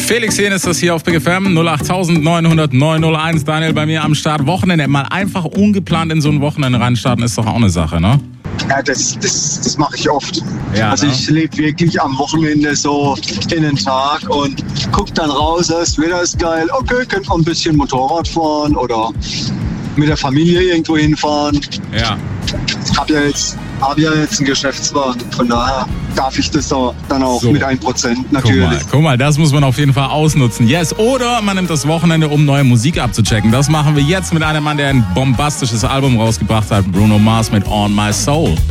Felix hier ist das hier auf Big FM 08900 901. Daniel bei mir am Start. Wochenende. Mal einfach ungeplant in so ein Wochenende reinstarten ist doch auch eine Sache, ne? Ja, das mache ich oft. Ja, also ne? ich lebe wirklich am Wochenende so in den Tag und guck dann raus, das Wetter ist geil. Okay, könnt man ein bisschen Motorrad fahren oder mit der Familie irgendwo hinfahren. Ja. Ich habe ja jetzt einen Geschäftswagen, von daher darf ich das dann auch So. mit 1% natürlich. Guck mal, das muss man auf jeden Fall ausnutzen. Yes, oder man nimmt das Wochenende, um neue Musik abzuchecken. Das machen wir jetzt mit einem Mann, der ein bombastisches Album rausgebracht hat. Bruno Mars mit On My Soul.